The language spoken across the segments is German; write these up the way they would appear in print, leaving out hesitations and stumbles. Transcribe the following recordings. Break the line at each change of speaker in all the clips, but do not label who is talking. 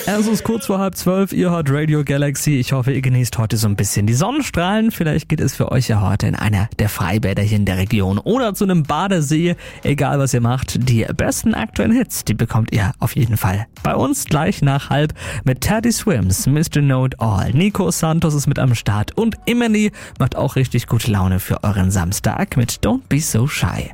Es ist kurz vor 11:30, ihr hört Radio Galaxy. Ich hoffe, ihr genießt heute so ein bisschen die Sonnenstrahlen. Vielleicht geht es für euch ja heute in einer der Freibäder hier in der Region oder zu einem Badesee. Egal was ihr macht, die besten aktuellen Hits, die bekommt ihr auf jeden Fall bei uns gleich nach 12:30 mit Teddy Swims, Mr. Know It All. Nico Santos ist mit am Start und Emily macht auch richtig gute Laune für euren Samstag mit Don't Be So Shy.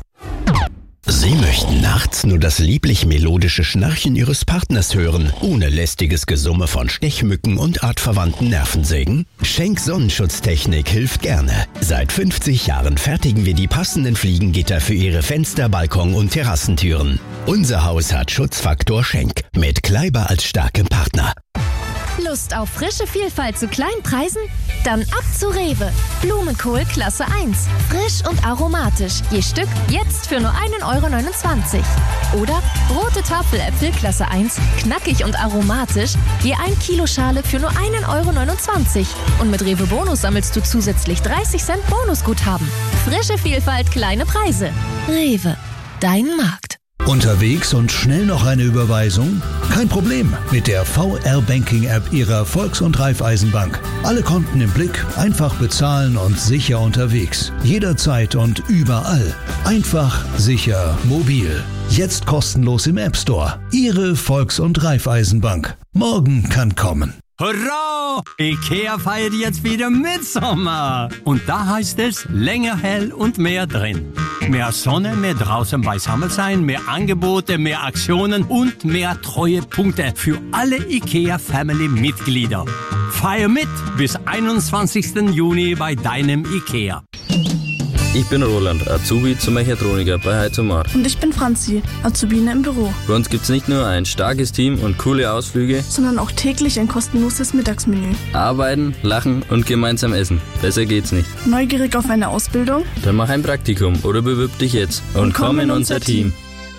Sie möchten nachts nur das lieblich-melodische Schnarchen Ihres Partners hören, ohne lästiges Gesumme von Stechmücken und artverwandten Nervensägen? Schenk Sonnenschutztechnik hilft gerne. Seit 50 Jahren fertigen wir die passenden Fliegengitter für Ihre Fenster, Balkon und Terrassentüren. Unser Haus hat Schutzfaktor Schenk mit Kleiber als starkem Partner.
Lust auf frische Vielfalt zu kleinen Preisen? Dann ab zu Rewe. Blumenkohl Klasse 1. Frisch und aromatisch. Je Stück jetzt für nur 1,29 €. Oder rote Tafeläpfel Klasse 1. Knackig und aromatisch. Je 1 Kilo Schale für nur 1,29 €. Und mit Rewe Bonus sammelst du zusätzlich 30 Cent Bonusguthaben. Frische Vielfalt, kleine Preise. Rewe. Dein Markt.
Unterwegs und schnell noch eine Überweisung? Kein Problem mit der VR-Banking-App Ihrer Volks- und Raiffeisenbank. Alle Konten im Blick, einfach bezahlen und sicher unterwegs. Jederzeit und überall. Einfach, sicher, mobil. Jetzt kostenlos im App Store. Ihre Volks- und Raiffeisenbank. Morgen kann kommen.
Hurra! IKEA feiert jetzt wieder Mitsommer. Und da heißt es länger hell und mehr drin. Mehr Sonne, mehr draußen beisammen sein, mehr Angebote, mehr Aktionen und mehr Treuepunkte für alle IKEA-Family-Mitglieder. Feier mit bis 21. Juni bei deinem IKEA.
Ich bin Roland, Azubi zum Mechatroniker bei Heizung-Mart.
Und ich bin Franzi, Azubine im Büro.
Bei uns gibt's nicht nur ein starkes Team und coole Ausflüge,
sondern auch täglich ein kostenloses Mittagsmenü.
Arbeiten, lachen und gemeinsam essen. Besser geht's nicht.
Neugierig auf eine Ausbildung?
Dann mach ein Praktikum oder bewirb dich jetzt und komm in unser Team.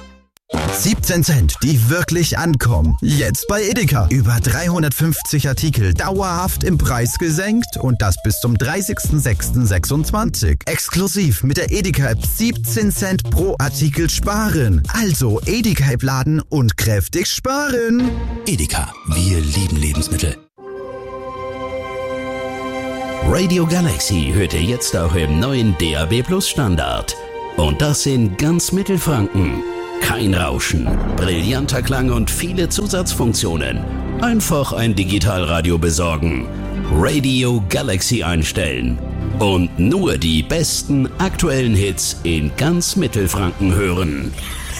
17 Cent, die wirklich ankommen. Jetzt bei Edeka. Über 350 Artikel dauerhaft im Preis gesenkt und das bis zum 30.06.26. Exklusiv mit der Edeka-App 17 Cent pro Artikel sparen. Also Edeka-App laden und kräftig sparen.
Edeka, wir lieben Lebensmittel. Radio Galaxy hört ihr jetzt auch im neuen DAB+ Standard. Und das in ganz Mittelfranken. Kein Rauschen, brillanter Klang und viele Zusatzfunktionen. Einfach ein Digitalradio besorgen. Radio Galaxy einstellen. Und nur die besten aktuellen Hits in ganz Mittelfranken hören.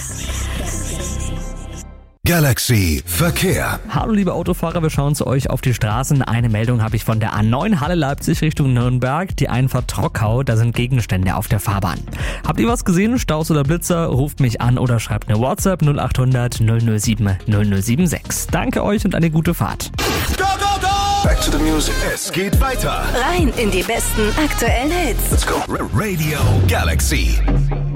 Galaxy Verkehr.
Hallo liebe Autofahrer, wir schauen zu euch auf die Straßen. Eine Meldung habe ich von der A9 Halle Leipzig Richtung Nürnberg, die Einfahrt Trockau, da sind Gegenstände auf der Fahrbahn. Habt ihr was gesehen, Staus oder Blitzer, ruft mich an oder schreibt eine WhatsApp 0800 007 0076. Danke euch und eine gute Fahrt.
Go, go, go! Back to the music. Es geht weiter.
Rein in die besten aktuellen Hits.
Let's go. Radio Galaxy.